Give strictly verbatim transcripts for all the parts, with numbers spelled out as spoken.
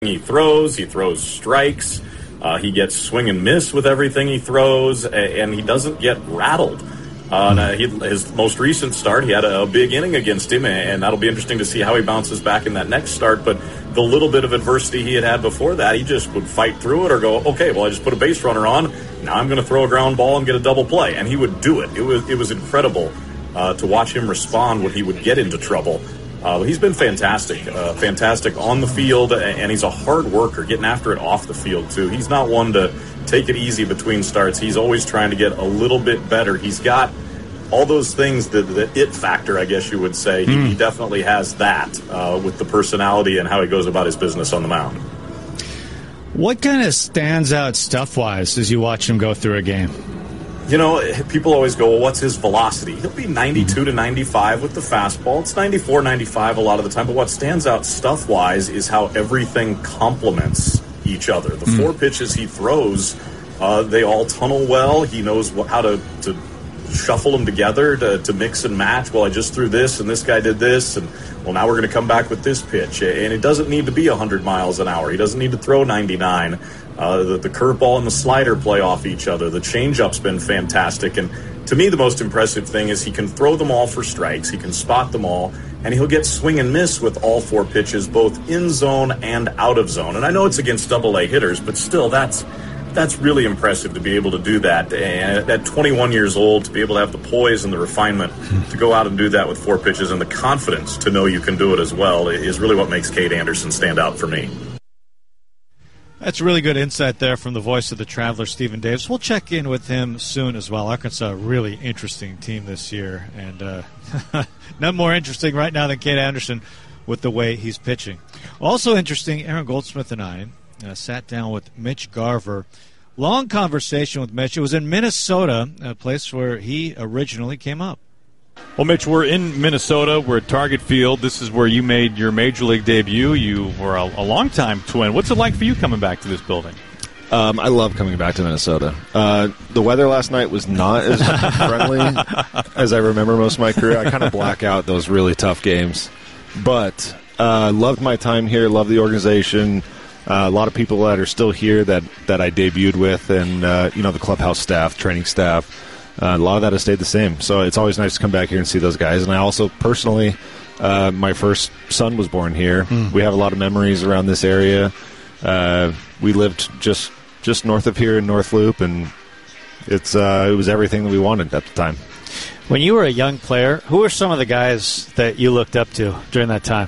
he throws. He throws strikes. Uh, he gets swing and miss with everything he throws, and he doesn't get rattled. Uh, and, he, his most recent start, he had a, a big inning against him, and that'll be interesting to see how he bounces back in that next start. But the little bit of adversity he had had before that, he just would fight through it or go, okay, well, I just put a base runner on. Now I'm going to throw a ground ball and get a double play. And he would do it. It was it was incredible uh, to watch him respond when he would get into trouble. Uh, he's been fantastic, uh, fantastic on the field, and he's a hard worker, getting after it off the field, too. He's not one to take it easy between starts. He's always trying to get a little bit better. He's got all those things, the, the it factor, I guess you would say. Mm. He, he definitely has that uh, with the personality and how he goes about his business on the mound. What kind of stands out stuff-wise as you watch him go through a game? You know, people always go, well, what's his velocity? He'll be ninety-two to ninety-five with the fastball. It's ninety-four, ninety-five a lot of the time. But what stands out stuff-wise is how everything complements each other. The mm. four pitches he throws, uh, they all tunnel well. He knows what, how to, to shuffle them together, to, to mix and match. Well, I just threw this, and this guy did this, and, well, now we're going to come back with this pitch. And it doesn't need to be one hundred miles an hour. He doesn't need to throw ninety-nine. Uh, the, the curveball and the slider play off each other. The changeup's been fantastic. And to me, the most impressive thing is he can throw them all for strikes. He can spot them all. And he'll get swing and miss with all four pitches, both in zone and out of zone. And I know it's against double-A hitters, but still, that's that's really impressive to be able to do that. And at twenty-one years old, to be able to have the poise and the refinement to go out and do that with four pitches and the confidence to know you can do it as well is really what makes Cade Anderson stand out for me. That's really good insight there from the voice of the Traveler, Stephen Davis. We'll check in with him soon as well. Arkansas, a really interesting team this year, and uh, none more interesting right now than Cade Anderson with the way he's pitching. Also interesting, Aaron Goldsmith and I uh, sat down with Mitch Garver. Long conversation with Mitch. It was in Minnesota, a place where he originally came up. Well, Mitch, we're in Minnesota. We're at Target Field. This is where you made your Major League debut. You were a, a long-time Twin. What's it like for you coming back to this building? Um, I love coming back to Minnesota. Uh, the weather last night was not as friendly as I remember most of my career. I kind of black out those really tough games. But I uh, loved my time here, loved the organization. Uh, a lot of people that are still here that, that I debuted with, and, uh, you know, the clubhouse staff, training staff. Uh, a lot of that has stayed the same. So it's always nice to come back here and see those guys. And I also personally, uh, my first son was born here. Mm. We have a lot of memories around this area. Uh, we lived just just north of here in North Loop, and it's uh, it was everything that we wanted at the time. When you were a young player, who were some of the guys that you looked up to during that time?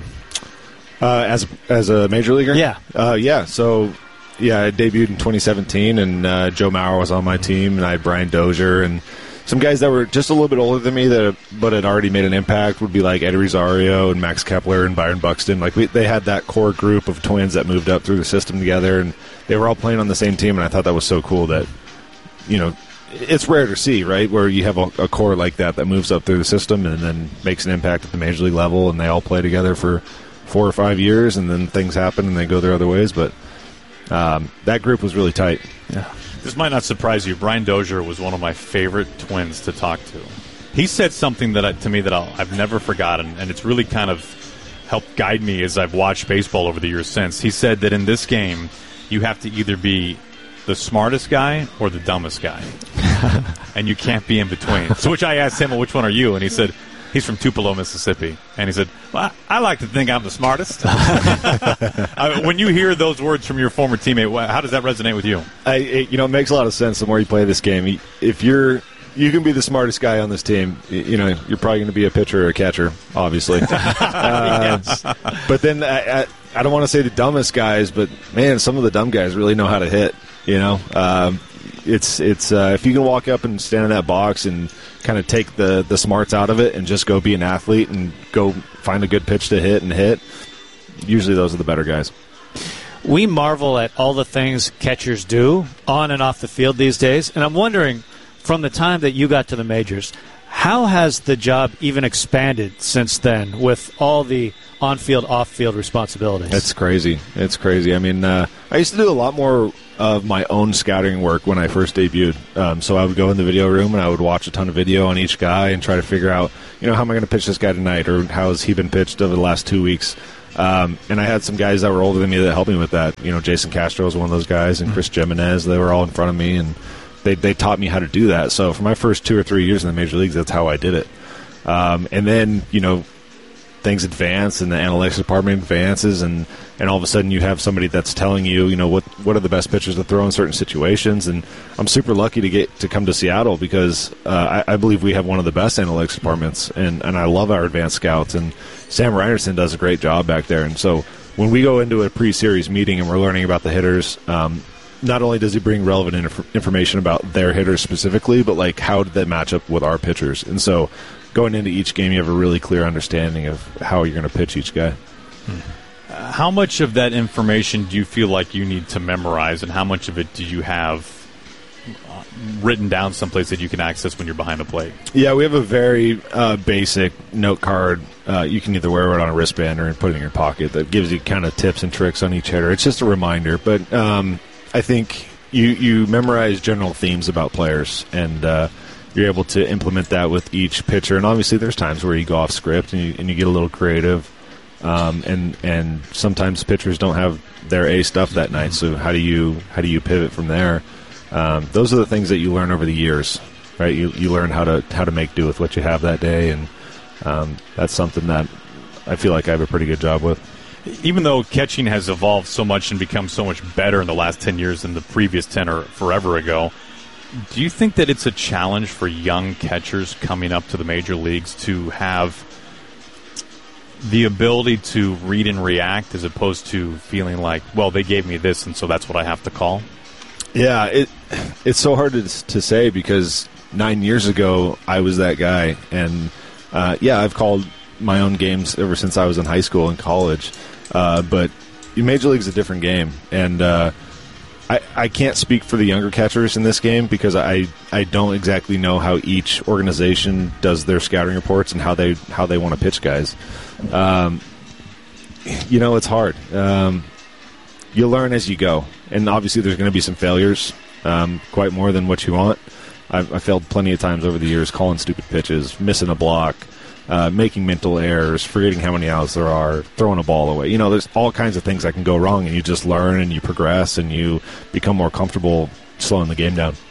Uh, as as a major leaguer? Yeah. Uh, yeah, so... Yeah, I debuted in twenty seventeen, and uh, Joe Mauer was on my team, and I had Brian Dozier, and some guys that were just a little bit older than me that but had already made an impact would be like Eddie Rosario and Max Kepler and Byron Buxton. Like we, they had that core group of Twins that moved up through the system together, and they were all playing on the same team, and I thought that was so cool that, you know, it's rare to see, right, where you have a, a core like that that moves up through the system and then makes an impact at the major league level, and they all play together for four or five years, and then things happen and they go their other ways, but Um, that group was really tight. Yeah. This might not surprise you. Brian Dozier was one of my favorite Twins to talk to. He said something that I, to me that I'll, I've never forgotten, and it's really kind of helped guide me as I've watched baseball over the years since. He said that in this game, you have to either be the smartest guy or the dumbest guy, and you can't be in between. So which I asked him, well, which one are you? And he said, he's from Tupelo, Mississippi. And he said, well, I, I like to think I'm the smartest. uh, when you hear those words from your former teammate, how does that resonate with you? I, it, you know, it makes a lot of sense the more you play this game. If you're, you can be the smartest guy on this team, you know, you're probably going to be a pitcher or a catcher, obviously. uh, yes. But then I, I, I don't want to say the dumbest guys, but, man, some of the dumb guys really know how to hit, you know. Um, it's it's uh, if you can walk up and stand in that box and kind of take the, the smarts out of it and just go be an athlete and go find a good pitch to hit and hit, usually those are the better guys. We marvel at all the things catchers do on and off the field these days, and I'm wondering, from the time that you got to the majors, how has the job even expanded since then with all the on-field, off-field responsibilities? It's crazy. It's crazy. I mean, uh, I used to do a lot more of my own scouting work when I first debuted. Um, so I would go in the video room and I would watch a ton of video on each guy and try to figure out, you know, how am I going to pitch this guy tonight, or how has he been pitched over the last two weeks? Um, and I had some guys that were older than me that helped me with that. You know, Jason Castro was one of those guys, and Chris Jimenez. They were all in front of me, and they they taught me how to do that. So for my first two or three years in the major leagues, that's how I did it. Um, and then, you know, things advance and the analytics department advances, and, and all of a sudden you have somebody that's telling you, you know, what what are the best pitchers to throw in certain situations. And I'm super lucky to get to come to Seattle because uh, I, I believe we have one of the best analytics departments, and, and I love our advanced scouts. And Sam Reinerson does a great job back there. And so when we go into a pre-series meeting and we're learning about the hitters, um, not only does he bring relevant inf- information about their hitters specifically, but like how did that match up with our pitchers. And so going into each game, you have a really clear understanding of how you're going to pitch each guy. Hmm. Uh, how much of that information do you feel like you need to memorize, and how much of it do you have uh, written down someplace that you can access when you're behind the plate? Yeah, we have a very uh, basic note card. Uh, you can either wear it on a wristband or put it in your pocket that gives you kind of tips and tricks on each hitter. It's just a reminder, but um, I think you, you memorize general themes about players, and uh, you're able to implement that with each pitcher. And obviously there's times where you go off script and you, and you get a little creative. Um, and and sometimes pitchers don't have their A stuff that night. So how do you how do you pivot from there? Um, those are the things that you learn over the years, right? You you learn how to how to make do with what you have that day, and um, that's something that I feel like I have a pretty good job with. Even though catching has evolved so much and become so much better in the last ten years than the previous ten or forever ago, do you think that it's a challenge for young catchers coming up to the major leagues to have the ability to read and react as opposed to feeling like, well, they gave me this and so that's what I have to call? Yeah, it it's so hard to, to say because nine years ago I was that guy. And, uh, yeah, I've called my own games ever since I was in high school and college. Uh, but Major League's a different game. And uh, I, I can't speak for the younger catchers in this game because I, I don't exactly know how each organization does their scouting reports and how they how they want to pitch guys. Um, you know, it's hard. Um, you learn as you go. And obviously there's going to be some failures, um, quite more than what you want. I've, I failed plenty of times over the years calling stupid pitches, missing a block, uh, making mental errors, forgetting how many outs there are, throwing a ball away. You know, there's all kinds of things that can go wrong, and you just learn and you progress and you become more comfortable slowing the game down.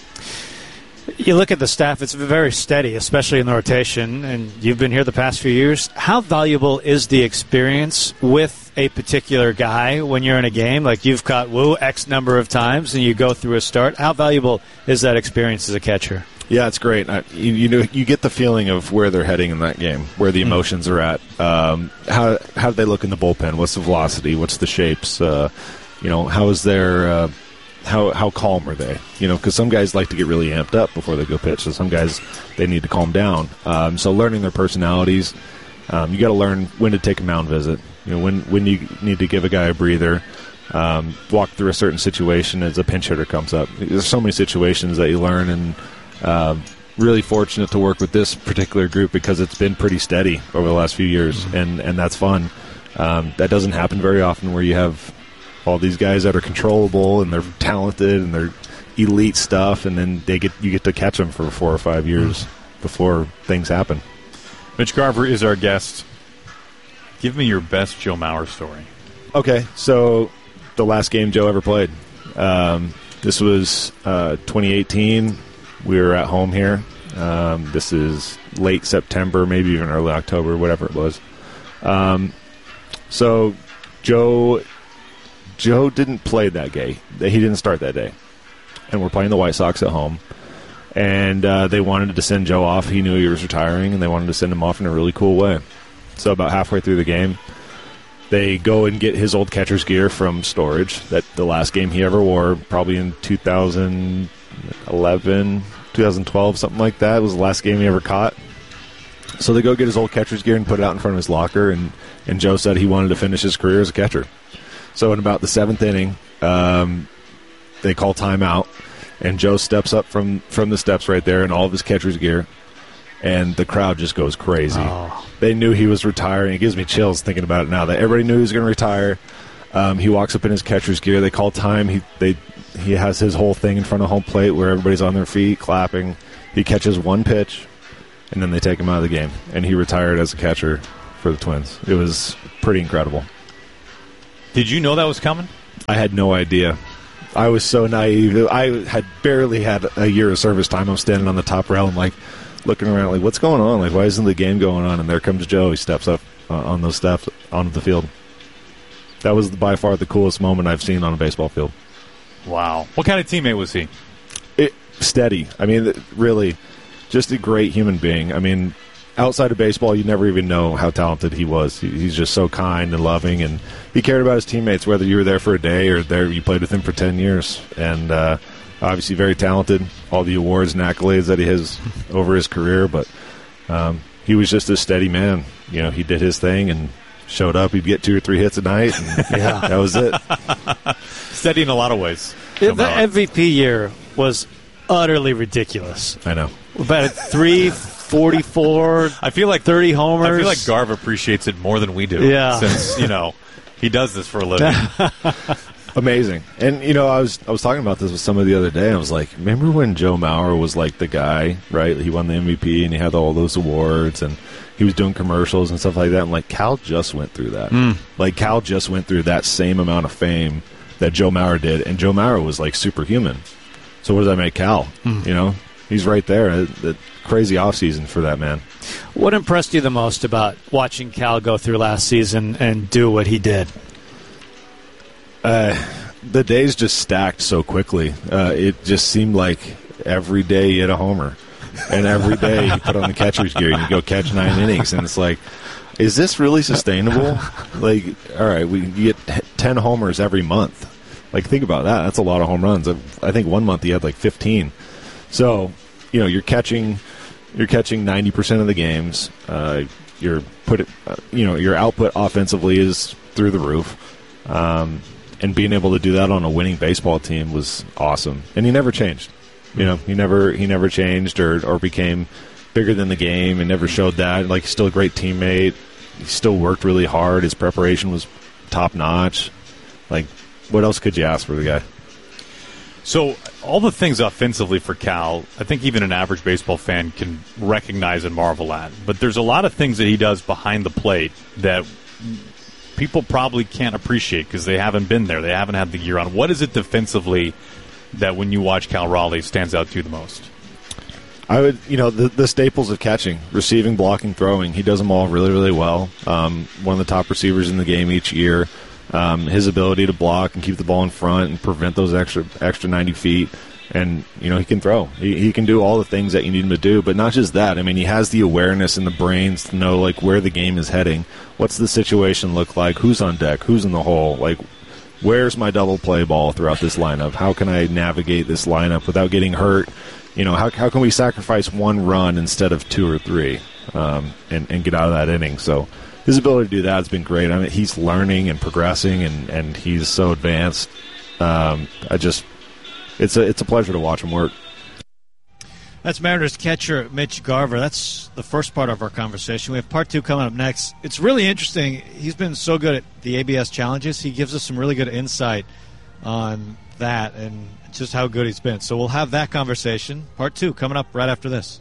You look at the staff, it's very steady, especially in the rotation, and you've been here the past few years. How valuable is the experience with a particular guy when you're in a game? Like you've caught Woo X number of times and you go through a start. How valuable is that experience as a catcher? Yeah, it's great. I, you, you know, you get the feeling of where they're heading in that game, where the emotions are at. Um, how how do they look in the bullpen? What's the velocity? What's the shapes? Uh, you know, how is their uh, how how calm are they? You know, because some guys like to get really amped up before they go pitch. So some guys they need to calm down. Um, so learning their personalities, um, you got to learn when to take a mound visit. You know, when when you need to give a guy a breather. Um, walk through a certain situation as a pinch hitter comes up. There's so many situations that you learn, and uh, really fortunate to work with this particular group because it's been pretty steady over the last few years, mm-hmm. and, and that's fun. Um, that doesn't happen very often where you have all these guys that are controllable and they're talented and they're elite stuff, and then they get you get to catch them for four or five years mm-hmm. before things happen. Mitch Garver is our guest. Give me your best Joe Mauer story. Okay, so the last game Joe ever played. Um, this was uh, twenty eighteen. We were at home here. Um, this is late September, maybe even early October, whatever it was. Um, so Joe Joe didn't play that day. He didn't start that day. And we're playing the White Sox at home. And uh, they wanted to send Joe off. He knew he was retiring, and they wanted to send him off in a really cool way. So about halfway through the game, they go and get his old catcher's gear from storage. That the last game he ever wore, probably in two thousand eleven, two thousand twelve, something like that. It was the last game he ever caught. So they go get his old catcher's gear and put it out in front of his locker, and, and Joe said he wanted to finish his career as a catcher. So in about the seventh inning, um, they call timeout, and Joe steps up from, from the steps right there in all of his catcher's gear, and the crowd just goes crazy. Oh. They knew he was retiring. It gives me chills thinking about it now. That everybody knew he was going to retire. Um, he walks up in his catcher's gear. They call time. He they he has his whole thing in front of home plate where everybody's on their feet clapping. He catches one pitch, and then they take him out of the game. And he retired as a catcher for the Twins. It was pretty incredible. Did you know that was coming? I had no idea. I was so naive. I had barely had a year of service time. I'm standing on the top rail and like looking around like, what's going on? Like, why isn't the game going on? And there comes Joe. He steps up uh, on those steps onto the field. That was by far the coolest moment I've seen on a baseball field. Wow. What kind of teammate was he? It, steady. I mean, really, just a great human being. I mean, outside of baseball, you never even know how talented he was. He, he's just so kind and loving, and he cared about his teammates, whether you were there for a day or there you played with him for ten years. And uh, obviously very talented, all the awards and accolades that he has over his career, but um, he was just a steady man. You know, he did his thing and showed up. He'd get two or three hits a night, and yeah, that was it. Steady in a lot of ways. The M V P year was utterly ridiculous. I know. About three forty-four, I feel like thirty homers. I feel like Garv appreciates it more than we do. Yeah. Since, you know, he does this for a living. Amazing. And, you know, I was I was talking about this with somebody the other day. I was like, remember when Joe Mauer was like the guy, right? He won the M V P and he had all those awards and he was doing commercials and stuff like that. I'm like, Cal just went through that. Mm. Like, Cal just went through that same amount of fame that Joe Mauer did. And Joe Mauer was like superhuman. So what does that make Cal? Mm. You know, he's right there. The crazy offseason for that man. What impressed you the most about watching Cal go through last season and do what he did? Uh, the days just stacked so quickly. Uh, it just seemed like every day he hit a homer. And every day you put on the catcher's gear and you go catch nine innings. And it's like, is this really sustainable? Like, all right, we you get ten homers every month. Like, think about that. That's a lot of home runs. I think one month he had like fifteen. So, you know, you're catching you're catching ninety percent of the games. Uh, you're put it, uh, you know, your output offensively is through the roof. Um, and being able to do that on a winning baseball team was awesome. And he never changed. You know, he never he never changed or, or became bigger than the game and never showed that. Like, he's still a great teammate. He still worked really hard. His preparation was top-notch. Like, what else could you ask for the guy? So all the things offensively for Cal, I think even an average baseball fan can recognize and marvel at. But there's a lot of things that he does behind the plate that people probably can't appreciate because they haven't been there. They haven't had the year on. What is it defensively that when you watch Cal Raleigh stands out to you the most? I would, you know, the, the staples of catching, receiving, blocking, throwing. He does them all really, really well. Um, one of the top receivers in the game each year. Um, his ability to block and keep the ball in front and prevent those extra extra ninety feet. And, you know, he can throw. He, he can do all the things that you need him to do. But not just that. I mean, he has the awareness and the brains to know, like, where the game is heading. What's the situation look like? Who's on deck? Who's in the hole? Like, where's my double play ball throughout this lineup? How can I navigate this lineup without getting hurt? You know, how how can we sacrifice one run instead of two or three um, and, and get out of that inning? So his ability to do that has been great. I mean, he's learning and progressing, and, and he's so advanced. Um, I just, it's a it's a pleasure to watch him work. That's Mariners catcher Mitch Garver. That's the first part of our conversation. We have part two coming up next. It's really interesting. He's been so good at the A B S challenges. He gives us some really good insight on that and just how good he's been. So we'll have that conversation. Part two coming up right after this.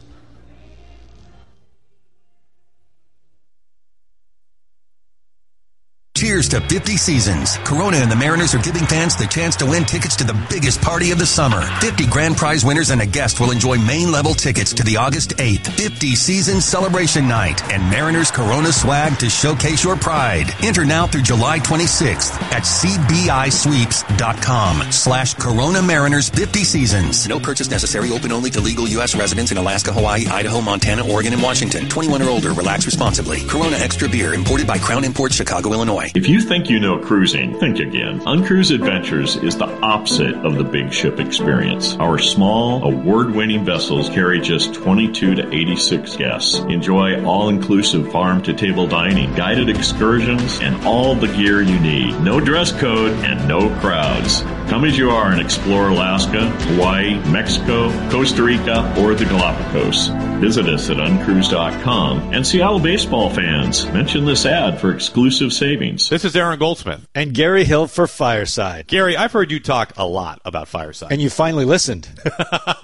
Cheers to fifty seasons. Corona and the Mariners are giving fans the chance to win tickets to the biggest party of the summer. fifty grand prize winners and a guest will enjoy main-level tickets to the August eighth fifty season celebration night and Mariners Corona swag to showcase your pride. Enter now through July twenty-sixth at cbisweeps.com slash Corona Mariners fifty seasons. No purchase necessary. Open only to legal U S residents in Alaska, Hawaii, Idaho, Montana, Oregon, and Washington. twenty-one or older. Relax responsibly. Corona Extra Beer imported by Crown Imports, Chicago, Illinois. If you think you know cruising, think again. Uncruise Adventures is the opposite of the big ship experience. Our small, award-winning vessels carry just twenty-two to eighty-six guests. Enjoy all-inclusive farm-to-table dining, guided excursions, and all the gear you need. No dress code and no crowds. Come as you are and explore Alaska, Hawaii, Mexico, Costa Rica, or the Galapagos. Visit us at uncruise dot com. And Seattle baseball fans, mention this ad for exclusive savings. This is Aaron Goldsmith. And Gary Hill for Fireside. Gary, I've heard you talk a lot about Fireside. And you finally listened.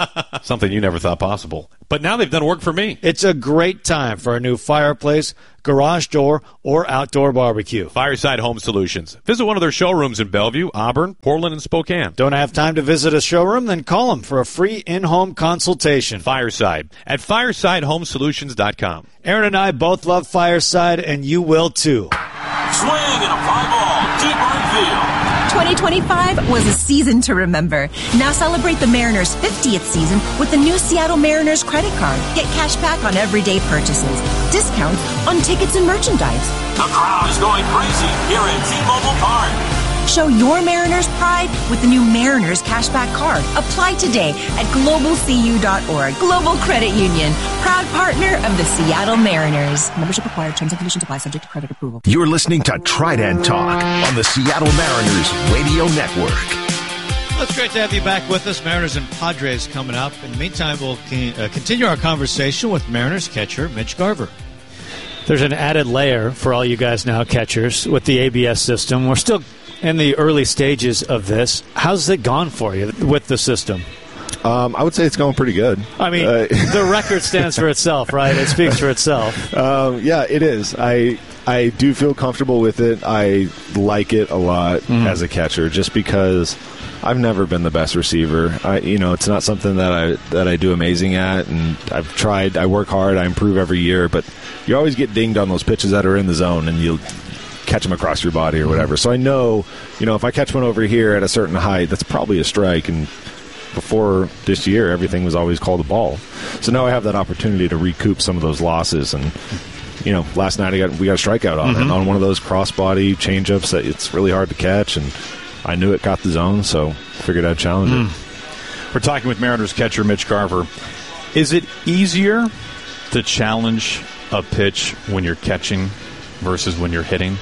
Something you never thought possible. But now they've done work for me. It's a great time for a new fireplace, garage door, or outdoor barbecue. Fireside Home Solutions. Visit one of their showrooms in Bellevue, Auburn, Portland, and Spokane. Don't have time to visit a showroom? Then call them for a free in-home consultation. Fireside at fireside home solutions dot com. Aaron and I both love Fireside, and you will too. Swing and a fly ball, deep right field. twenty twenty-five was a season to remember. Now celebrate the Mariners' fiftieth season with the new Seattle Mariners credit card. Get cash back on everyday purchases, discounts on tickets and merchandise. The crowd is going crazy here at T-Mobile Park. Show your Mariners pride with the new Mariners cashback card. Apply today at global c u dot org. Global Credit Union, proud partner of the Seattle Mariners. Membership required. Terms and conditions apply. Subject to credit approval. You're listening to Trident Talk on the Seattle Mariners Radio Network. Well, it's great to have you back with us. Mariners and Padres coming up. In the meantime, we'll uh, continue our conversation with Mariners catcher Mitch Garver. There's an added layer for all you guys now catchers with the A B S system. We're still in the early stages of this. How's it gone for you with the system? Um, I would say it's going pretty good. I mean, uh, the record stands for itself, right? It speaks for itself. Um, yeah, it is. I I do feel comfortable with it. I like it a lot mm. as a catcher, just because I've never been the best receiver. I, you know, it's not something that I that I do amazing at, and I've tried. I work hard. I improve every year, but you always get dinged on those pitches that are in the zone, and you'll catch them across your body or whatever. So I know, you know, if I catch one over here at a certain height, that's probably a strike. And before this year, everything was always called a ball. So now I have that opportunity to recoup some of those losses. And, you know, last night I got we got a strikeout on mm-hmm. it, on one of those crossbody changeups that it's really hard to catch. And I knew it caught the zone, so figured I'd challenge mm. it. We're talking with Mariners catcher Mitch Garver. Is it easier to challenge a pitch when you're catching versus when you're hitting?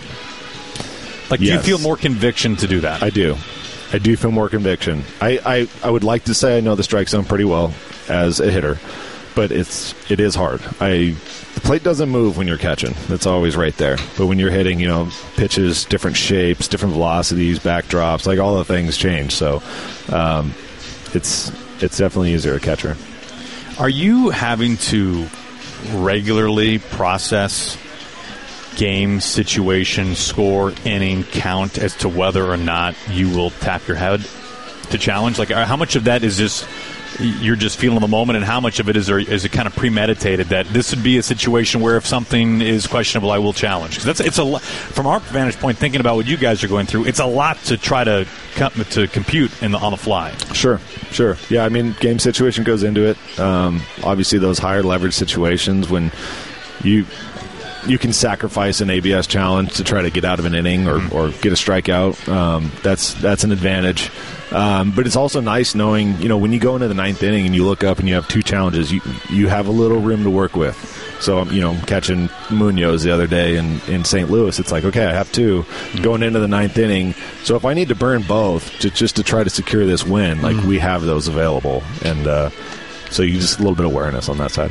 Like, yes. Do you feel more conviction to do that? I do. I do feel more conviction. I, I, I would like to say I know the strike zone pretty well as a hitter, but it's it is hard. I the plate doesn't move when you're catching. It's always right there. But when you're hitting, you know, pitches, different shapes, different velocities, backdrops, like all the things change. So um, it's it's definitely easier to catcher. Are you having to regularly process game, situation, score, inning, count as to whether or not you will tap your head to challenge? Like, how much of that is just you're just feeling the moment, and how much of it is there, is it kind of premeditated that this would be a situation where if something is questionable, I will challenge? Because that's it's a from our vantage point, thinking about what you guys are going through, it's a lot to try to to compute in the, on the fly. Sure, sure, yeah. I mean, game situation goes into it. Um, obviously, those higher leverage situations when you. You can sacrifice an A B S challenge to try to get out of an inning or, or get a strikeout. Um, that's that's an advantage. Um, but it's also nice knowing, you know, when you go into the ninth inning and you look up and you have two challenges, you you have a little room to work with. So, you know, catching Munoz the other day in, in Saint Louis, it's like, okay, I have two going into the ninth inning. So if I need to burn both to, just to try to secure this win, like mm-hmm. we have those available. And uh, so you just a little bit of awareness on that side.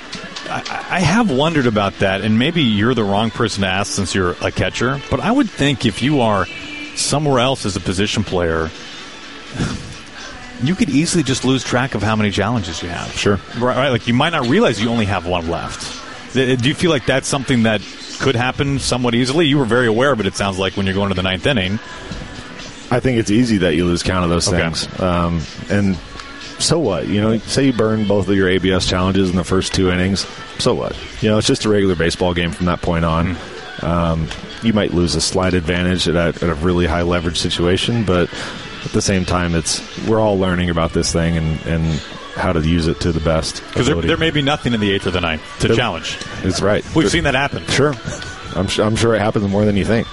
I have wondered about that, and maybe you're the wrong person to ask since you're a catcher, but I would think if you are somewhere else as a position player, you could easily just lose track of how many challenges you have. Sure. Right, right? Like, you might not realize you only have one left. Do you feel like that's something that could happen somewhat easily? You were very aware of it, it sounds like, when you're going to the ninth inning. I think it's easy that you lose count of those okay. things. Um, and... So what? You know, say you burn both of your A B S challenges in the first two innings. So what? You know, it's just a regular baseball game from that point on. Mm. Um, you might lose a slight advantage at a, at a really high leverage situation, but at the same time, it's we're all learning about this thing and, and how to use it to the best. Because there, there may be nothing in the eighth or the ninth to there, challenge. That's right. We've but, seen that happen. Sure. I'm, I'm sure it happens more than you think.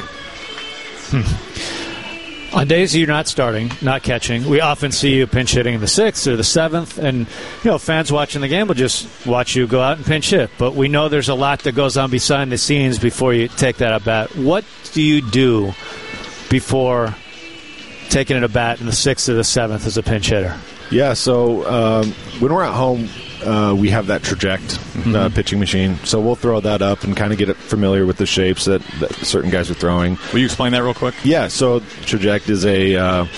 Hmm. On days you're not starting, not catching, we often see you pinch hitting in the sixth or the seventh, and you know fans watching the game will just watch you go out and pinch hit. But we know there's a lot that goes on behind the scenes before you take that at bat. What do you do before taking it at bat in the sixth or the seventh as a pinch hitter? Yeah, so um, when we're at home, uh, we have that traject mm-hmm. uh, pitching machine. So we'll throw that up and kind of get it familiar with the shapes that, that certain guys are throwing. Will you explain that real quick? Yeah, so traject is a uh,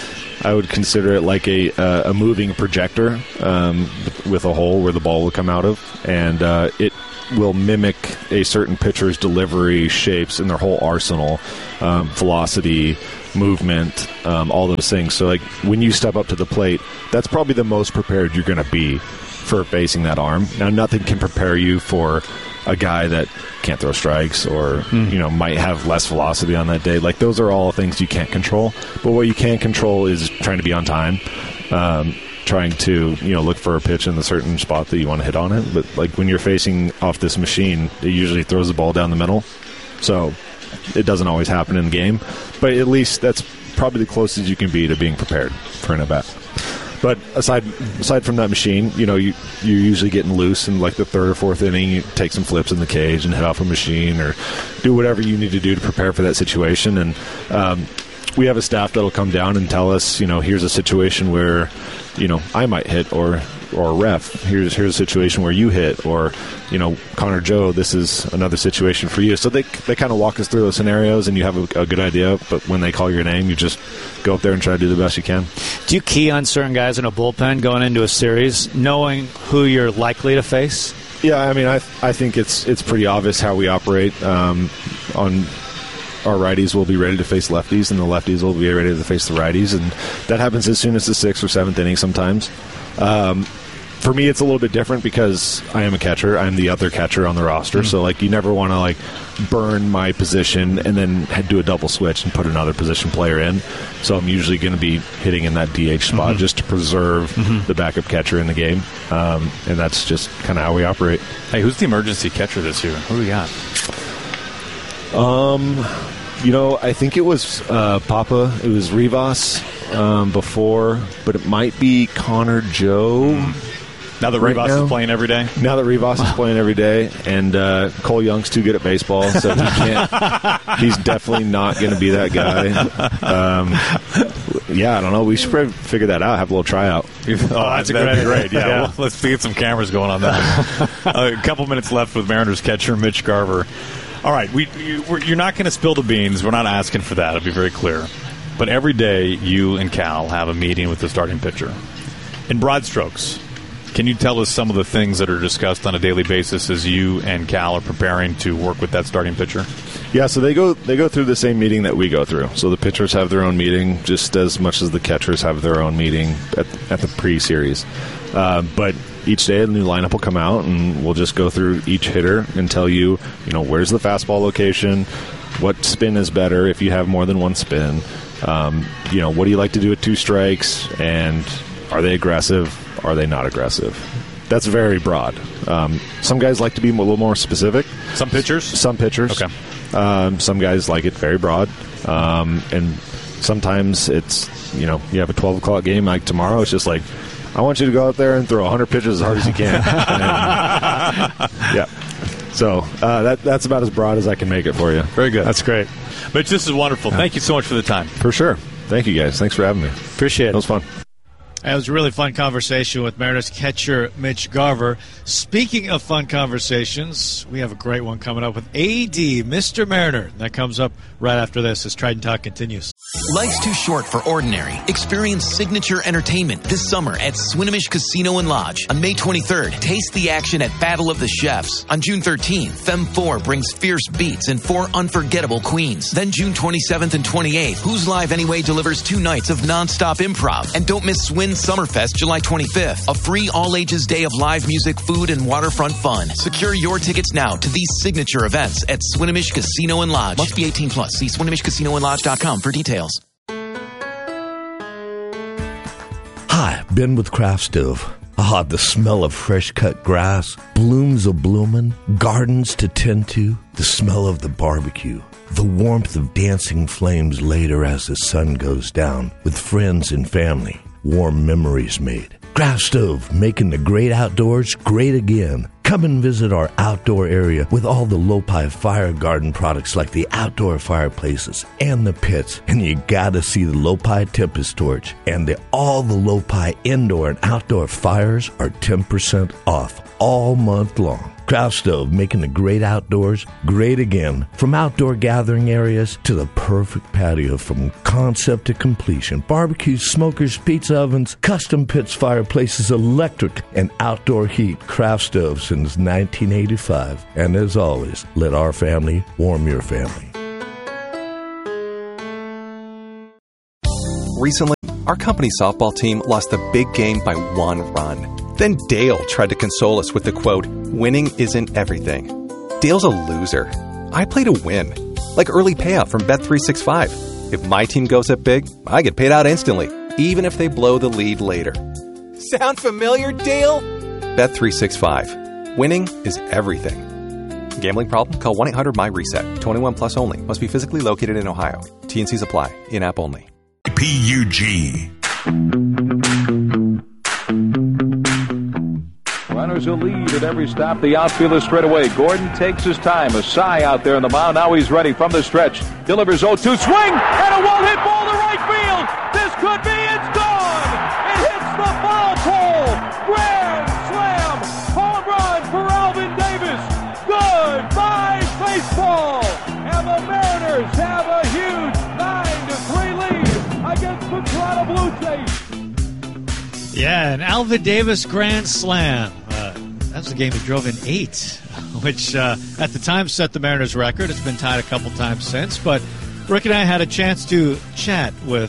I would consider it like a uh, a moving projector um, with a hole where the ball will come out of, and uh, it will mimic a certain pitcher's delivery, shapes, and their whole arsenal, um, velocity, movement, um, all those things. So, like, when you step up to the plate, that's probably the most prepared you're going to be for facing that arm. Now, nothing can prepare you for a guy that can't throw strikes or, mm. you know, might have less velocity on that day. Like, those are all things you can't control. But what you can control is trying to be on time, um, trying to, you know, look for a pitch in the certain spot that you want to hit on it. But, like, when you're facing off this machine, it usually throws the ball down the middle. So it doesn't always happen in the game. But at least that's probably the closest you can be to being prepared for an at-bat. But aside aside from that machine, you know, you, you're usually getting loose in like the third or fourth inning. You take some flips in the cage and head off a machine or do whatever you need to do to prepare for that situation. And um, we have a staff that'll come down and tell us, you know, here's a situation where, you know, I might hit, or or ref, here's here's a situation where you hit, or, you know, Connor Joe, this is another situation for you. So they they kind of walk us through those scenarios, and you have a, a good idea. But when they call your name, you just go up there and try to do the best you can. Do you key on certain guys in a bullpen going into a series, knowing who you're likely to face? Yeah, I mean, I I think it's it's pretty obvious how we operate. Um, on our righties will be ready to face lefties, and the lefties will be ready to face the righties, and that happens as soon as the sixth or seventh inning sometimes. Um, for me, it's a little bit different because I am a catcher. I'm the other catcher on the roster, mm-hmm. so like you never want to like burn my position and then do a double switch and put another position player in. So I'm usually going to be hitting in that D H spot mm-hmm. just to preserve mm-hmm. the backup catcher in the game, um, and that's just kind of how we operate. Hey, who's the emergency catcher this year? Who do we got? Um, you know, I think it was uh, Papa. It was Rivas um, before, but it might be Connor Joe. Mm. Now that right Rivas now. is playing every day? Now that Rivas is playing every day, and uh, Cole Young's too good at baseball, so he can't. He's definitely not going to be that guy. Um, yeah, I don't know. We should probably figure that out, have a little tryout. Oh, that's a great, great. Yeah, yeah. Well, let's get some cameras going on that. uh, a couple minutes left with Mariners catcher Mitch Garver. All right, we, you're not going to spill the beans. We're not asking for that. I'll be very clear. But every day, you and Cal have a meeting with the starting pitcher. In broad strokes, can you tell us some of the things that are discussed on a daily basis as you and Cal are preparing to work with that starting pitcher? Yeah, so they go they go through the same meeting that we go through. So the pitchers have their own meeting just as much as the catchers have their own meeting at, at the pre-series. Uh, but each day a new lineup will come out, and we'll just go through each hitter and tell you, you know, where's the fastball location, what spin is better if you have more than one spin, um, you know, what do you like to do with two strikes, and are they aggressive, are they not aggressive? That's very broad. Um, some guys like to be a little more specific. Some pitchers? Some pitchers. Okay. Um, some guys like it very broad. Um, and sometimes it's, you know, you have a twelve o'clock game like tomorrow, it's just like, I want you to go out there and throw one hundred pitches as hard as you can. And, yeah. So uh, that that's about as broad as I can make it for you. Very good. That's great. Mitch, this is wonderful. Thank you so much for the time. For sure. Thank you, guys. Thanks for having me. Appreciate it. It was fun. It was a really fun conversation with Mariners catcher Mitch Garver. Speaking of fun conversations, we have a great one coming up with A D, Mister Mariner. That comes up right after this as Trident Talk continues. Life's too short for ordinary. Experience signature entertainment this summer at Swinomish Casino and Lodge. On May twenty-third, taste the action at Battle of the Chefs. On June thirteenth, Femme four brings fierce beats and four unforgettable queens. Then June twenty-seventh and twenty-eighth, Who's Live Anyway delivers two nights of nonstop improv. And don't miss Swin Summerfest July twenty-fifth, a free all-ages day of live music, food, and waterfront fun. Secure your tickets now to these signature events at Swinomish Casino and Lodge. Must be eighteen plus. See Swinomish Casino and Lodge dot com for details. Hi, Ben with Craft Stove. Ah, the smell of fresh-cut grass, blooms a-bloomin', gardens to tend to, the smell of the barbecue, the warmth of dancing flames later as the sun goes down, with friends and family, warm memories made. Craft Stove, making the great outdoors great again. Come and visit our outdoor area with all the Lopi Fire Garden products like the outdoor fireplaces and the pits. And you gotta see the Lopi Tempest Torch. And the, all the Lopi indoor and outdoor fires are ten percent off all month long. Craft Stove, making the great outdoors great again. From outdoor gathering areas to the perfect patio, from concept to completion. Barbecues, smokers, pizza ovens, custom pits, fireplaces, electric and outdoor heat. Craft Stove since nineteen eighty-five. And as always, let our family warm your family. Recently, our company softball team lost the big game by one run. Then Dale tried to console us with the quote, "Winning isn't everything." Dale's a loser. I play to win. Like early payout from Bet three sixty-five. If my team goes up big, I get paid out instantly, even if they blow the lead later. Sound familiar, Dale? Bet three sixty-five. Winning is everything. Gambling problem? Call one eight hundred M Y reset. twenty-one plus only. Must be physically located in Ohio. T and C's apply. In-app only. P U G. Runners will lead at every stop. The outfielder straight away. Gordon takes his time. Asai out there in the mound. Now he's ready from the stretch. Delivers oh two. Swing! And a one-hit ball to right field. This could be. It's gone! It hits the foul pole. Grand slam. Home run for Alvin Davis. Goodbye, baseball. And the Mariners have a huge nine to three lead against the Toronto Blue Jays. Yeah, an Alvin Davis grand slam. Uh, that was a game he drove in eight, which uh, at the time set the Mariners' record. It's been tied a couple times since, but Rick and I had a chance to chat with,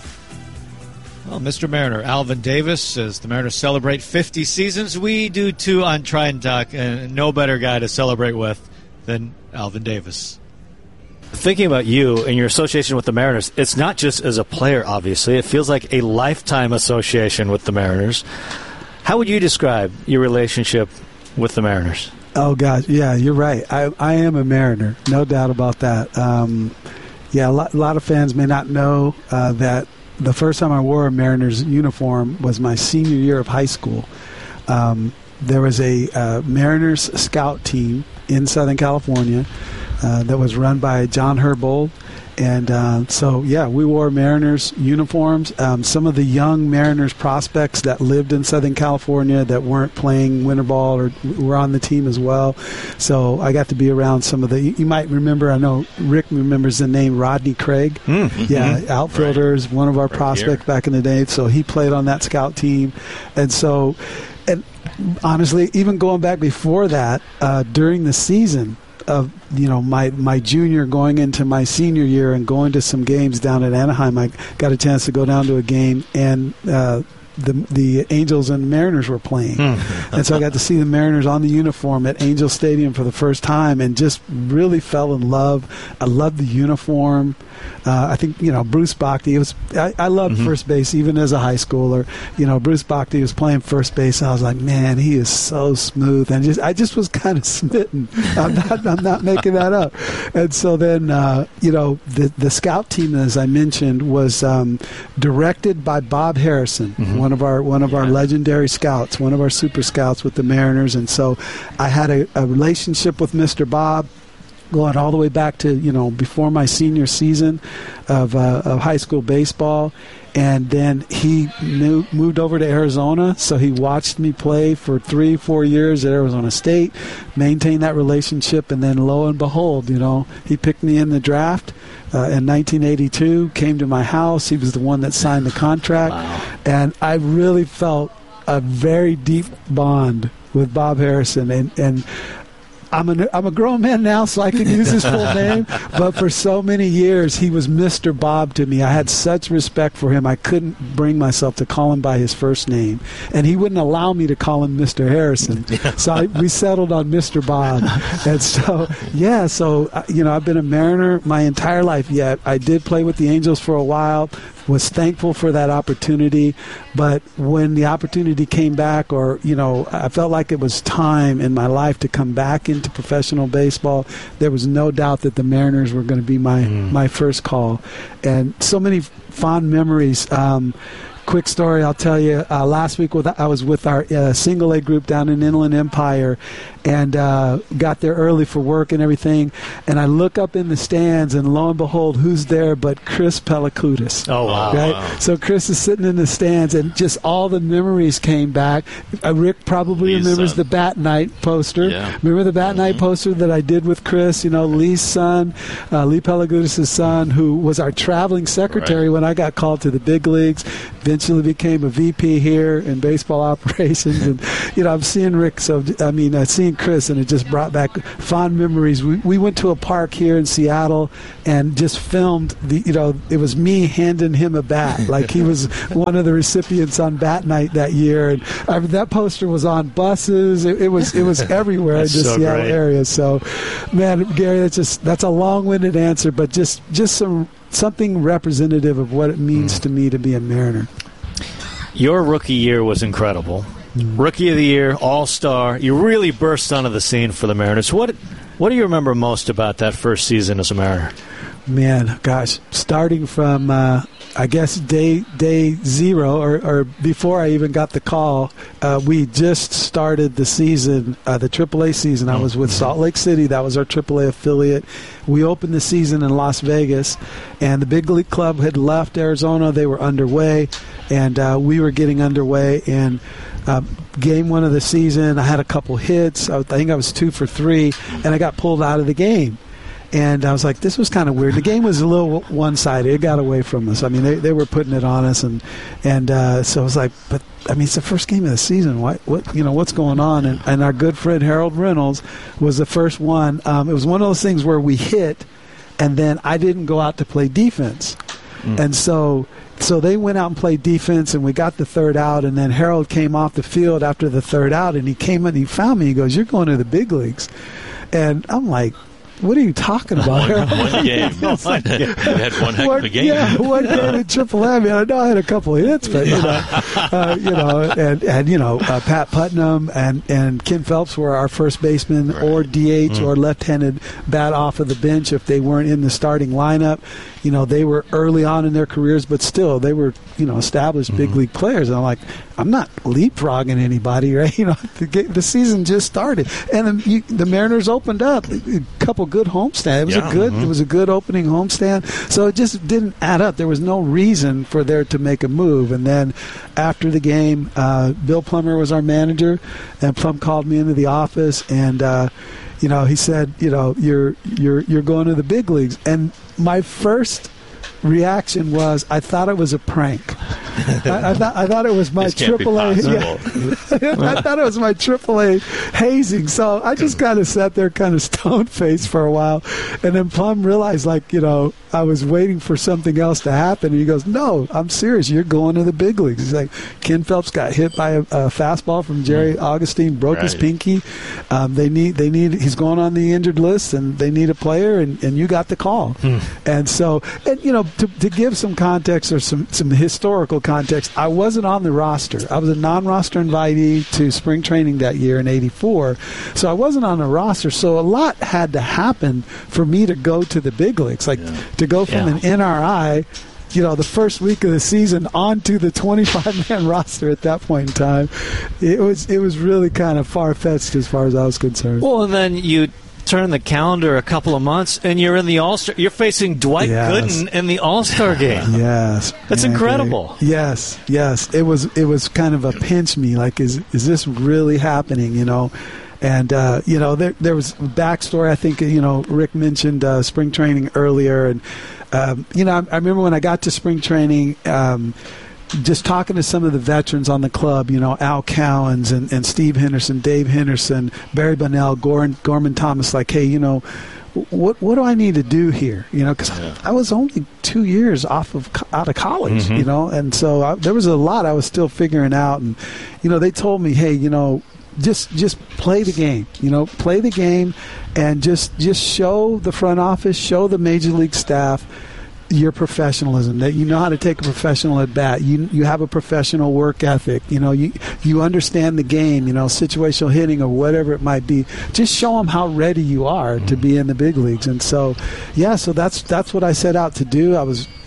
well, Mister Mariner, Alvin Davis, as the Mariners celebrate fifty seasons. We do too on Try and Talk, and no better guy to celebrate with than Alvin Davis. Thinking about you and your association with the Mariners, it's not just as a player, obviously. It feels like a lifetime association with the Mariners. How would you describe your relationship with the Mariners? Oh, gosh, yeah, you're right. I, I am a Mariner, no doubt about that. Um, yeah, a lot, a lot of fans may not know uh, that the first time I wore a Mariners uniform was my senior year of high school. Um, there was a uh, Mariners scout team in Southern California Uh, that was run by John Herbold. And uh, so, yeah, we wore Mariners uniforms. Um, some of the young Mariners prospects that lived in Southern California that weren't playing winter ball or were on the team as well. So I got to be around some of the, you might remember, I know Rick remembers the name Rodney Craig. Mm-hmm. Yeah, outfielders, right. One of our right prospects here. Back in the day. So he played on that scout team. And so, and honestly, even going back before that, uh, during the season, of you know my my junior going into my senior year and going to some games down at Anaheim, I got a chance to go down to a game and uh, the the Angels and Mariners were playing, mm. and so I got to see the Mariners on the uniform at Angel Stadium for the first time, and just really fell in love. I loved the uniform. Uh, I think you know Bruce Bochy. It was I, I loved mm-hmm. first base even as a high schooler. You know Bruce Bochy was playing first base. And I was like, man, he is so smooth, and just I just was kind of smitten. I'm not I'm not making that up. And so then uh, you know the the scout team, as I mentioned, was um, directed by Bob Harrison, mm-hmm. one of our one of yeah. our legendary scouts, one of our super scouts with the Mariners. And so I had a, a relationship with Mister Bob, going all the way back to, you know, before my senior season of, uh, of high school baseball. And then he knew, moved over to Arizona, so he watched me play for three, four years at Arizona State, maintained that relationship, and then lo and behold, you know, he picked me in the draft uh, in nineteen eighty-two, came to my house. He was the one that signed the contract. Wow. And I really felt a very deep bond with Bob Harrison, and, and I'm a, I'm a grown man now, so I can use his full name. But for so many years, he was Mister Bob to me. I had such respect for him. I couldn't bring myself to call him by his first name. And he wouldn't allow me to call him Mister Harrison. So I, we settled on Mister Bob. And so, yeah, so, you know, I've been a Mariner my entire life. Yeah, I did play with the Angels for a while. Was thankful for that opportunity, but when the opportunity came back, or, you know, I felt like it was time in my life to come back into professional baseball, there was no doubt that the Mariners were going to be my, mm. my first call. And so many fond memories. Um, quick story I'll tell you. Uh, last week with, I was with our uh, single A group down in Inland Empire, and uh, got there early for work and everything. And I look up in the stands, and lo and behold, who's there but Chris Pelakoutis? Oh, wow. Right? Wow. So Chris is sitting in the stands, and just all the memories came back. Uh, Rick probably Lee's remembers son. the Bat Night poster. Yeah. Remember the Bat Night poster that I did with Chris? You know, Lee's son, uh, Lee Pelakoutis' son, who was our traveling secretary Right. when I got called to the big leagues. Eventually became a V P here in baseball operations. And, you know, I'm seeing Rick, so, I mean, I've seen Chris, and it just brought back fond memories. We, we went to a park here in Seattle and just filmed the, you know, it was me handing him a bat. Like he was one of the recipients on Bat Night that year. And I mean, that poster was on buses. It, it was it was everywhere in the so Seattle great. area. So, man, Gary, that's just that's a long-winded answer, but just just some something representative of what it means to me to be a Mariner. Your rookie year was incredible. Rookie of the year, all-star. You really burst onto the scene for the Mariners. What what do you remember most about that first season as a Mariner? Man, gosh, starting from, uh, I guess, day day zero, or, or before I even got the call, uh, we just started the season, uh, the triple A season. I was with Salt Lake City. That was our triple A affiliate. We opened the season in Las Vegas, and the Big League Club had left Arizona. They were underway, and uh, we were getting underway, and Uh, game one of the season, I had a couple hits. I think I was two for three, and I got pulled out of the game. And I was like, this was kind of weird. The game was a little one-sided. It got away from us. I mean, they, they were putting it on us, and and uh, so I was like, but I mean, it's the first game of the season. What what you know what's going on? And, and our good friend Harold Reynolds was the first one. Um, it was one of those things where we hit, and then I didn't go out to play defense, mm. and so. So they went out and played defense, and we got the third out, and then Harold came off the field after the third out, and he came in and he found me. He goes, "You're going to the big leagues." And I'm like, what are you talking about, Harold? One game. You had one heck one, of a game. Yeah, one game in Triple A. I mean, I know I had a couple of hits, but, you know, uh, you know and, and you know, uh, Pat Putnam and, and Ken Phelps were our first baseman, right. or D H, mm. or left-handed bat off of the bench if they weren't in the starting lineup. You know, they were early on in their careers, but still, they were, you know, established mm-hmm. big league players. And I'm like, I'm not leapfrogging anybody, right? You know, the, the season just started, and the, you, the Mariners opened up a couple good homestands. It was yeah, a good, mm-hmm. it was a good opening homestand. So it just didn't add up. There was no reason for there to make a move. And then after the game, uh, Bill Plummer was our manager, and Plum called me into the office, and uh, you know, he said, you know, you're you're you're going to the big leagues, and my first reaction was I thought it was a prank. I, I thought I thought it was my triple A. Yeah. I thought it was my triple A hazing. So I just kind of sat there, kind of stone faced for a while, and then Plum realized, like, you know, I was waiting for something else to happen, and he goes, "No, I'm serious. You're going to the big leagues." He's like, Ken Phelps got hit by a, a fastball from Jerry mm. Augustine, broke right. his pinky. Um, they need they need he's going on the injured list, and they need a player, and, and you got the call. Mm. And so, and you know, to, to give some context or some some historical context, I wasn't on the roster. I was a non-roster invitee to spring training that year in eighty-four, so I wasn't on the roster. So a lot had to happen for me to go to the big leagues, like yeah. to go from yeah. an N R I, you know, the first week of the season onto the twenty-five man roster at that point in time. It was it was really kind of far-fetched as far as I was concerned. Well, and then you turn the calendar a couple of months, and you're in the All-Star. You're facing Dwight yes. Gooden in the All-Star game. Yes, that's man, incredible. Dude. Yes, yes. It was it was kind of a pinch me. Like, is is this really happening? You know. And, uh, you know, there, there was backstory. I think, you know, Rick mentioned uh, spring training earlier. And, um, you know, I, I remember when I got to spring training, um, just talking to some of the veterans on the club, you know, Al Cowens and, and Steve Henderson, Dave Henderson, Barry Bunnell, Gorman, Gorman Thomas, like, hey, you know, what what do I need to do here? You know, because yeah. I was only two years off of out of college, mm-hmm. you know, and so I, there was a lot I was still figuring out. And, you know, they told me, hey, you know, Just just play the game, you know, play the game, and just just show the front office, show the major league staff your professionalism, that you know how to take a professional at bat. You you have a professional work ethic. You know, you you understand the game. You know, situational hitting or whatever it might be. Just show them how ready you are to be in the big leagues. And so, yeah, so that's that's what I set out to do. I was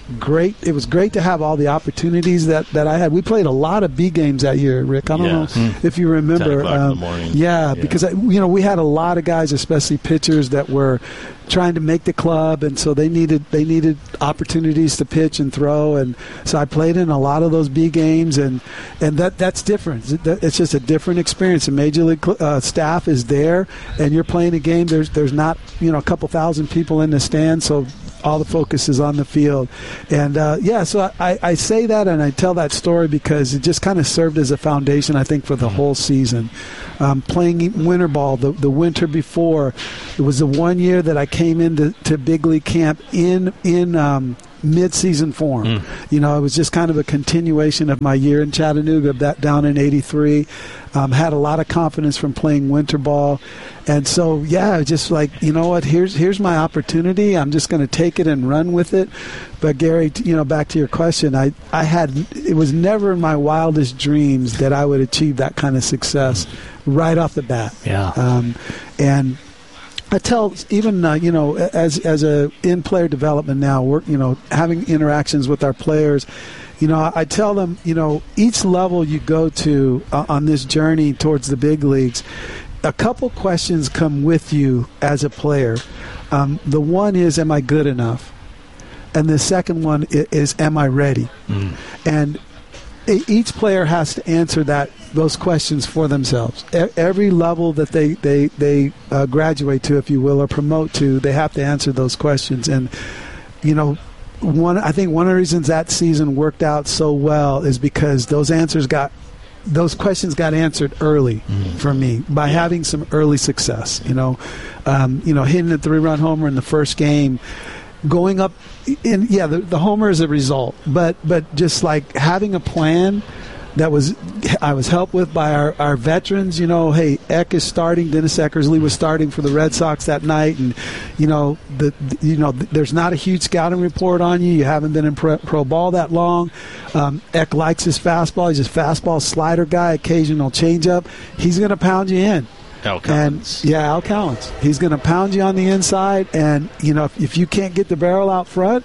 great. It was great to have all the opportunities that, that I had. We played a lot of B games that year, Rick. I don't Yes. know Mm. if you remember. ten o'clock in the Um, morning. Yeah, Yeah. because I, you know we had a lot of guys, especially pitchers, that were trying to make the club, and so they needed they needed opportunities to pitch and throw, and so I played in a lot of those B games, and and that that's different. It's just a different experience. The major league uh, staff is there, and you're playing a game. There's there's not you know a couple thousand people in the stand, so all the focus is on the field. And uh, yeah, so I, I say that and I tell that story because it just kind of served as a foundation, I think, for the whole season. Um, playing winter ball the, the winter before, it was the one year that I came into to big league camp in in um, mid-season form. Mm. You know, it was just kind of a continuation of my year in Chattanooga that down in eighty-three. Um, had a lot of confidence from playing winter ball. And so, yeah, just like, you know what, here's here's my opportunity. I'm just going to take it and run with it. But, Gary, you know, back to your question, I, I had, it was never in my wildest dreams that I would achieve that kind of success right off the bat. Yeah. Um, and I tell even uh, you know as as a in player development now, we're you know having interactions with our players. You know, I, I tell them, you know, each level you go to uh, on this journey towards the big leagues, a couple questions come with you as a player. Um, the one is, am I good enough? And the second one is, is am I ready? Mm. And each player has to answer that those questions for themselves. Every level that they they they uh, graduate to, if you will, or promote to, they have to answer those questions. And you know, one I think one of the reasons that season worked out so well is because those answers got those questions got answered early mm. for me by yeah. having some early success. You know, um, you know, hitting a three-run homer in the first game. Going up, in yeah, the, the homer is a result, but but just like having a plan that was I was helped with by our, our veterans. You know, hey, Eck is starting. Dennis Eckersley was starting for the Red Sox that night, and you know the, the you know there's not a huge scouting report on you. You haven't been in pro, pro ball that long. Um, Eck likes his fastball. He's a fastball slider guy. Occasional changeup. He's going to pound you in. Al Collins. And, yeah, Al Collins. He's going to pound you on the inside, and you know if, if you can't get the barrel out front,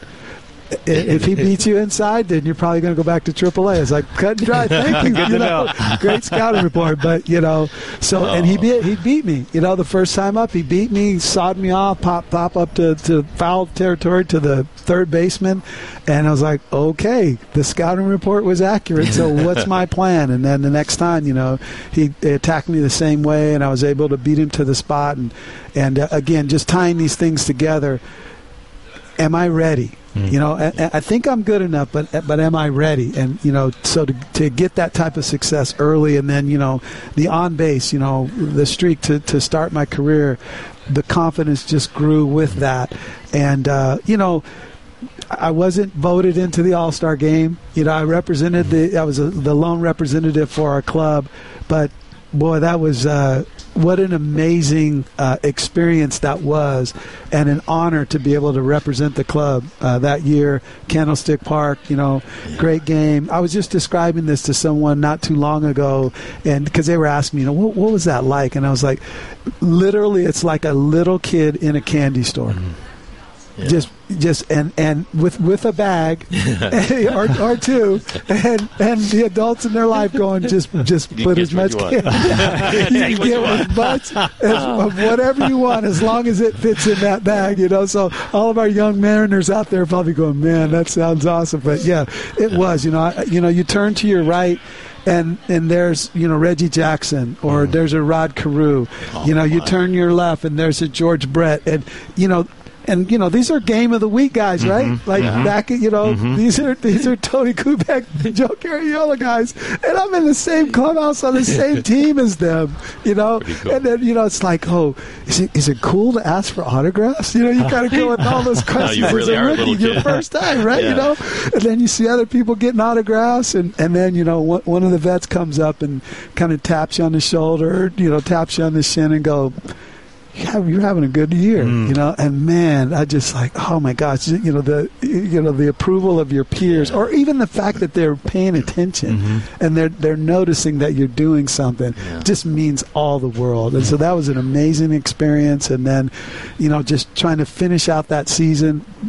if he beats you inside, then you're probably going to go back to triple A. It's like cut and dry. Thank you. Good you to know, know. Great scouting report, but you know, so oh. and he beat he beat me. You know, the first time up, he beat me, sawed me off, pop pop up to, to foul territory to the third baseman, and I was like, okay, the scouting report was accurate. So what's my plan? And then the next time, you know, he attacked me the same way, and I was able to beat him to the spot. And and uh, again, just tying these things together. Am I ready? Mm-hmm. You know, I, I think I'm good enough, but but am I ready? And you know, so to to get that type of success early, and then you know, the on base, you know, the streak to to start my career, the confidence just grew with that, and uh, you know. I wasn't voted into the All-Star game. You know, I represented the. I was a, the lone representative for our club, but boy, that was uh, what an amazing uh, experience that was, and an honor to be able to represent the club uh, that year. Candlestick Park, you know, yeah. Great game. I was just describing this to someone not too long ago, and because they were asking me, you know, what, what was that like? And I was like, literally, it's like a little kid in a candy store. Mm-hmm. Yeah. Just, just, and, and with with a bag or, or two, and and the adults in their life going, just just put as much candy. You can get as much as, of whatever you want, as long as it fits in that bag. You know, so all of our young Mariners out there are probably going, man, that sounds awesome. But yeah, it was. You know, I, you know, you turn to your right. And and there's, you know, Reggie Jackson, or mm. there's a Rod Carew. Oh, you know, you turn your left, and there's a George Brett. And, you know, And you know these are game of the week guys, right? Mm-hmm. Like yeah. back, at, you know, mm-hmm. these are these are Tony Kubek, Joe Carriola guys, and I'm in the same clubhouse on the same team as them, you know. Cool. And then you know it's like, oh, is it is it cool to ask for autographs? You know, you kind of go with all those questions no, you really as a rookie, your first time, right? Yeah. You know, and then you see other people getting autographs, and, and then you know one, one of the vets comes up and kind of taps you on the shoulder, you know, taps you on the shin, and go, you're having a good year, mm. you know, and man, I just like, oh my gosh, you know, the you know the approval of your peers, or even the fact that they're paying attention mm-hmm. and they're they're noticing that you're doing something, yeah. just means all the world. And so that was an amazing experience. And then, you know, just trying to finish out that season,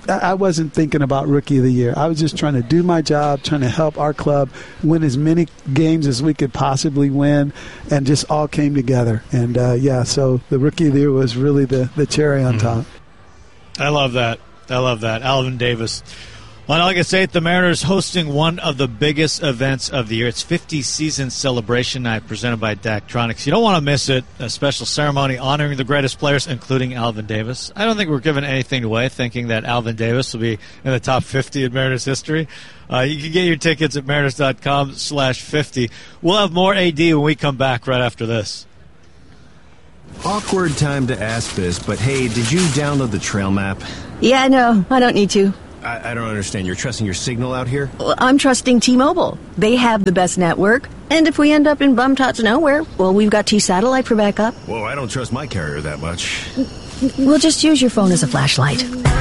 I wasn't thinking about Rookie of the Year. I was just trying to do my job, trying to help our club win as many games as we could possibly win, and just all came together. And, uh, yeah, so the Rookie of the Year was really the, the cherry on mm-hmm. top. I love that. I love that. Alvin Davis. On August eighth, the Mariners hosting one of the biggest events of the year. It's fiftieth Season Celebration Night presented by Daktronics. You don't want to miss it. A special ceremony honoring the greatest players, including Alvin Davis. I don't think we're giving anything away thinking that Alvin Davis will be in the top fifty in Mariners history. Uh, you can get your tickets at mariners.com slash 50. We'll have more A D when we come back right after this. Awkward time to ask this, but hey, did you download the trail map? Yeah, no, I don't need to. I, I don't understand. You're trusting your signal out here? Well, I'm trusting T-Mobile. They have the best network. And if we end up in bum-tots nowhere, well, we've got T-Satellite for backup. Whoa, I don't trust my carrier that much. We'll just use your phone as a flashlight.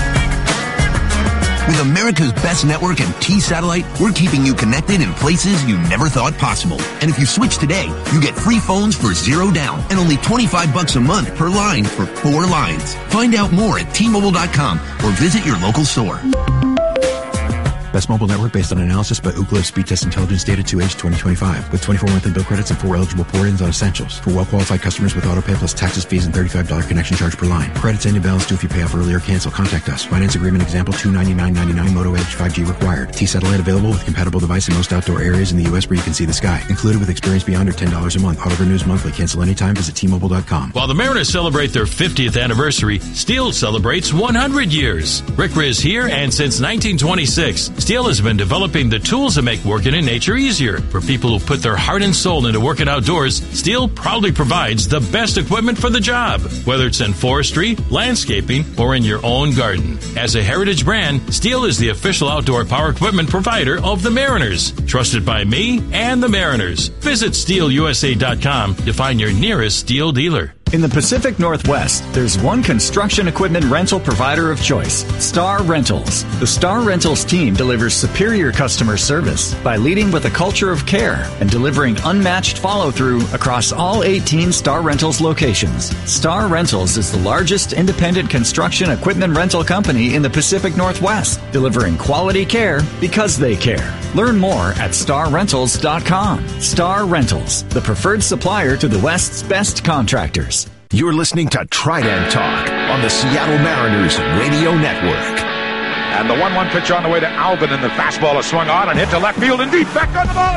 With America's best network and T-Satellite, we're keeping you connected in places you never thought possible. And if you switch today, you get free phones for zero down and only twenty-five bucks a month per line for four lines. Find out more at T Mobile dot com or visit your local store. Best mobile network based on analysis by Ookla of Speed Test Intelligence data to age twenty twenty-five with twenty-four monthly bill credits and four eligible port-ins on essentials. For well-qualified customers with autopay plus taxes, fees, and thirty-five dollars connection charge per line. Credits and balance due if you pay off early or cancel. Contact us. Finance agreement example two ninety-nine ninety-nine Moto Edge five G required. T-Satellite available with compatible device in most outdoor areas in the U S where you can see the sky. Included with experience beyond or ten dollars a month. Auto renews monthly. Cancel anytime. Visit T Mobile dot com. While the Mariners celebrate their fiftieth anniversary, Steel celebrates one hundred years. Rick Riz here, and since nineteen twenty-six, Steel has been developing the tools that make working in nature easier. For people who put their heart and soul into working outdoors, Steel proudly provides the best equipment for the job, whether it's in forestry, landscaping, or in your own garden. As a heritage brand, Steel is the official outdoor power equipment provider of the Mariners, trusted by me and the Mariners. Visit steel u s a dot com to find your nearest Steel dealer. In the Pacific Northwest, there's one construction equipment rental provider of choice, Star Rentals. The Star Rentals team delivers superior customer service by leading with a culture of care and delivering unmatched follow-through across all eighteen Star Rentals locations. Star Rentals is the largest independent construction equipment rental company in the Pacific Northwest, delivering quality care because they care. Learn more at star rentals dot com. Star Rentals, the preferred supplier to the West's best contractors. You're listening to Trident Talk on the Seattle Mariners Radio Network. And the one one pitch on the way to Alvin, and the fastball is swung on and hit to left field and deep. Back on the ball.